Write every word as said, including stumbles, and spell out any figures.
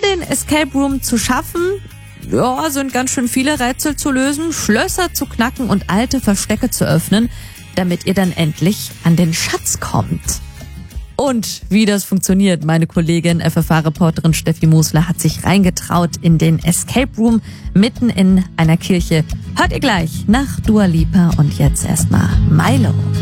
den Escape Room zu schaffen, ja, sind ganz schön viele Rätsel zu lösen, Schlösser zu knacken und alte Verstecke zu öffnen, damit ihr dann endlich an den Schatz kommt. Und wie das funktioniert, meine Kollegin F F H-Reporterin Steffi Musler hat sich reingetraut in den Escape Room mitten in einer Kirche. Hört ihr gleich nach Dua Lipa und jetzt erstmal Milo.